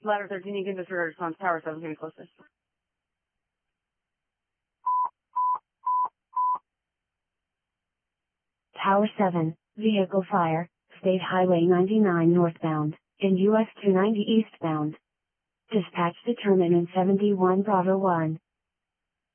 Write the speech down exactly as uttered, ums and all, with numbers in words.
Ladder thirteen, you can disregard response. Tower seven, getting closest. Tower seven, vehicle fire, State Highway ninety-nine northbound, and U S two ninety eastbound. Dispatch determinant seventy-one Bravo one.